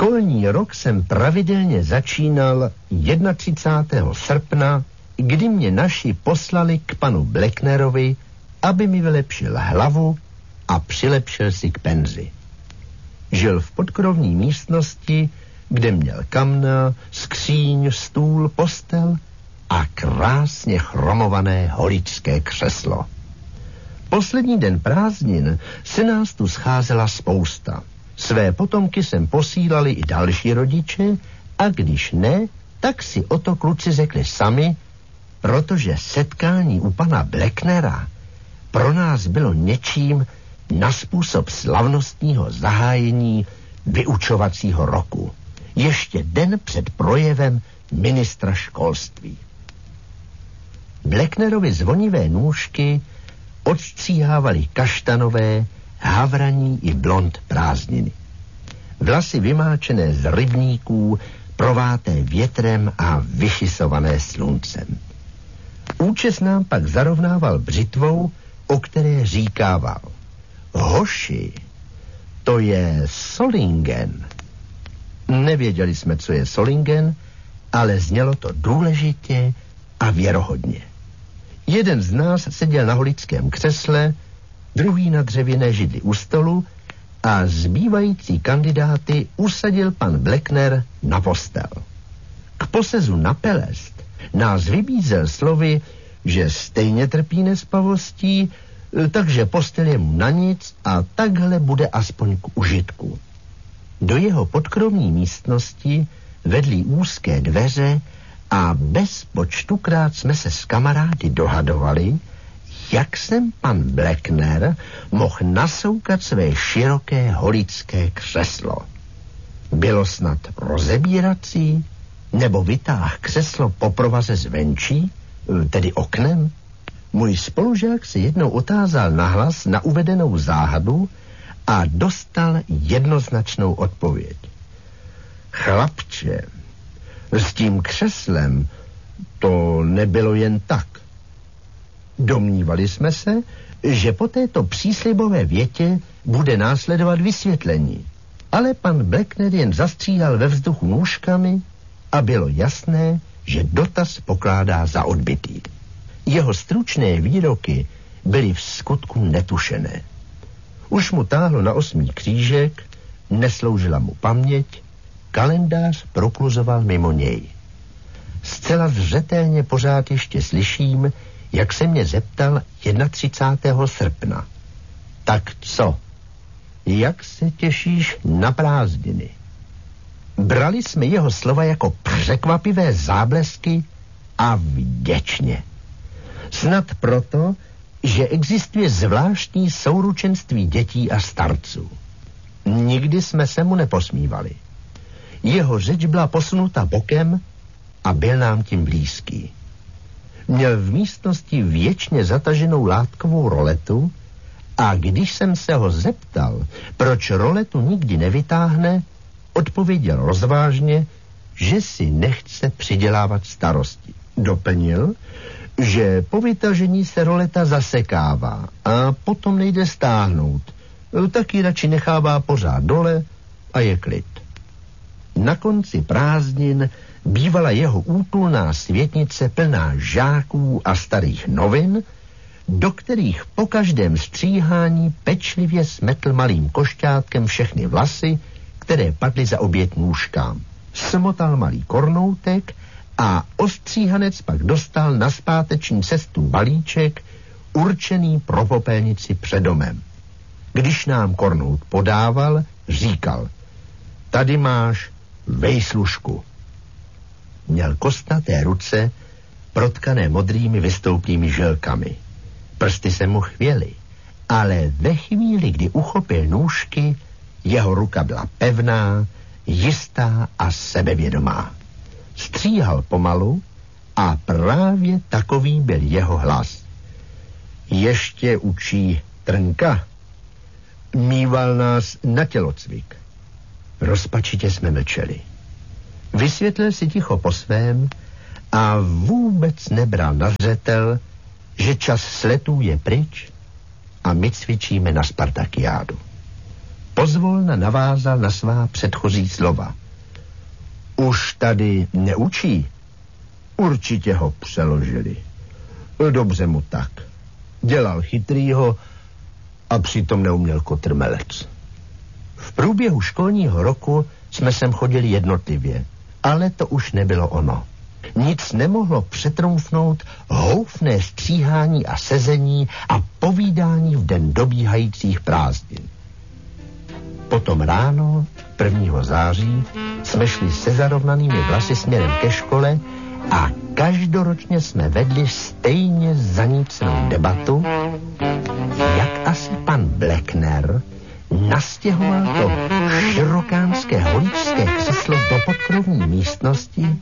Školní rok jsem pravidelně začínal 31. srpna, kdy mě naši poslali k panu Blacknerovi, aby mi vylepšil hlavu a přilepšil si k penzi. Žil v podkrovní místnosti, kde měl kamna, skříň, stůl, postel a krásně chromované holičské křeslo. Poslední den prázdnin se nás tu scházela spousta. Své potomky sem posílali i další rodiče a když ne, tak si o to kluci řekli sami, protože setkání u pana Blacknera pro nás bylo něčím na způsob slavnostního zahájení vyučovacího roku. Ještě den před projevem ministra školství. Blacknerovi zvonivé nůžky odstříhávali kaštanové, havraní i blond prázdniny. Vlasy vymáčené z rybníků, prováté větrem a vyšisované sluncem. Účes nám pak zarovnával břitvou, o které říkával: hoši, to je Solingen. Nevěděli jsme, co je Solingen, ale znělo to důležitě a věrohodně. Jeden z nás seděl na holičském křesle, druhý na dřevěné židli u stolu a zbývající kandidáty usadil pan Blackner na postel. K posezu na pelest nás vybízel slovy, že stejně trpí nespavostí, takže postel je mu na nic a takhle bude aspoň k užitku. Do jeho podkrovní místnosti vedly úzké dveře a bezpočtukrát jsme se s kamarády dohadovali, jak jsem pan Blackner mohl nasoukat své široké holičské křeslo. Bylo snad rozebírací, nebo vytáhl křeslo po provaze zvenčí, tedy oknem? Můj spolužák se jednou otázal nahlas na uvedenou záhadu a dostal jednoznačnou odpověď. Chlapče, s tím křeslem to nebylo jen tak. Domnívali jsme se, že po této příslibové větě bude následovat vysvětlení, ale pan Blackner jen zastříhal ve vzduchu nůžkami a bylo jasné, že dotaz pokládá za odbytý. Jeho stručné výroky byly v skutku netušené. Už mu táhlo na 8. křížek, nesloužila mu paměť, kalendář prokluzoval mimo něj. Zcela zřetelně pořád ještě slyším, jak se mě zeptal 31. srpna. Tak co? Jak se těšíš na prázdniny? Brali jsme jeho slova jako překvapivé záblesky a vděčně. Snad proto, že existuje zvláštní souručenství dětí a starců. Nikdy jsme se mu neposmívali. Jeho řeč byla posunuta bokem a byl nám tím blízký. Měl v místnosti věčně zataženou látkovou roletu a když jsem se ho zeptal, proč roletu nikdy nevytáhne, odpověděl rozvážně, že si nechce přidělávat starosti. Doplnil, že po vytažení se roleta zasekává a potom nejde stáhnout, tak ji radši nechává pořád dole a je klid. Na konci prázdnin bývala jeho útulná světnice plná žáků a starých novin, do kterých po každém stříhání pečlivě smetl malým košťátkem všechny vlasy, které padly za oběť nůžkám. Smotal malý kornoutek a ostříhanec pak dostal na zpáteční cestu balíček určený pro popelnici před domem. Když nám kornout podával, říkal: tady máš vejslušku. Měl kostnaté ruce, protkané modrými vystoupnými žilkami. Prsty se mu chvěly, ale ve chvíli, kdy uchopil nůžky, jeho ruka byla pevná, jistá a sebevědomá. Stříhal pomalu a právě takový byl jeho hlas. Ještě učí Trnka. Míval nás na tělocvik. Rozpačitě jsme mlčeli. Vysvětlil si ticho po svém a vůbec nebral na zřetel, že čas sletů je pryč a my cvičíme na Spartakiádu. pozvolna navázal na svá předchozí slova. Už tady neučí? Určitě ho přeložili. Dobře mu tak. Dělal chytrýho a přitom neuměl kotrmelec. V průběhu školního roku jsme sem chodili jednotlivě, ale to už nebylo ono. Nic nemohlo přetrumfnout houfné stříhání a sezení a povídání v den dobíhajících prázdnin. Potom ráno, 1. září, jsme šli se zarovnanými vlasy směrem ke škole a každoročně jsme vedli stejně zanícenou debatu, jak asi pan Blackner nastěhoval to širokánské holičské křeslo do podkrovní místnosti